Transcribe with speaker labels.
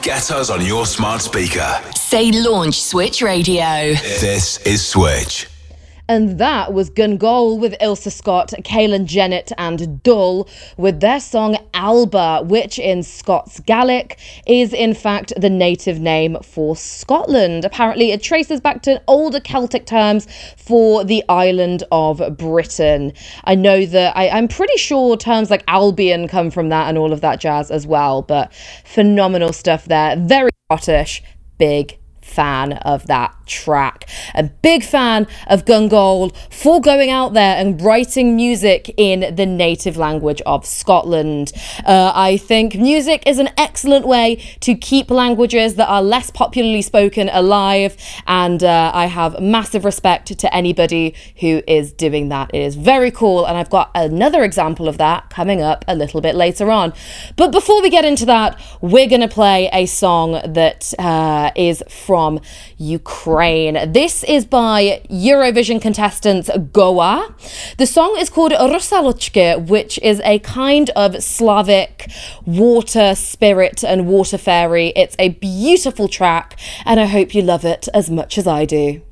Speaker 1: Get us on your smart speaker.
Speaker 2: Say launch Switch Radio.
Speaker 1: This is Switch.
Speaker 3: And that was Gungol with Ilse Scott, Kaelan Jennett and Dull with their song Alba, which in Scots Gaelic is in fact the native name for Scotland. Apparently it traces back to older Celtic terms for the island of Britain. I know that I'm pretty sure terms like Albion come from that and all of that jazz as well, but phenomenal stuff there. Very Scottish, big fan of that track. A big fan of Gungol for going out there and writing music in the native language of Scotland. I think music is an excellent way to keep languages that are less popularly spoken alive, and I have massive respect to anybody who is doing that. It is very cool, and I've got another example of that coming up a little bit later on. But before we get into that, we're going to play a song that is from Ukraine. This is by Eurovision contestants Goa. The song is called Rusalochke, which is a kind of Slavic water spirit and water fairy. It's a beautiful track, and I hope you love it as much as I do.